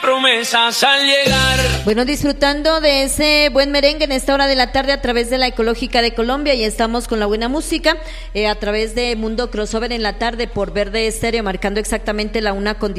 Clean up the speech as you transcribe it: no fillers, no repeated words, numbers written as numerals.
Promesas al llegar. Bueno, disfrutando de ese buen merengue en esta hora de la tarde a través de la Ecológica de Colombia, y estamos con la buena música a través de Mundo Crossover en la tarde por Verde Estéreo, marcando exactamente la 1:10